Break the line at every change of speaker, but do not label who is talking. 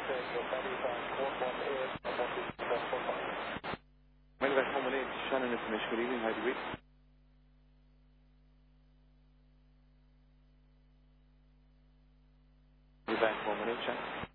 Midwest Home 8, Shannon information. Good evening. How do you read? Midwest Home 8, Shannon.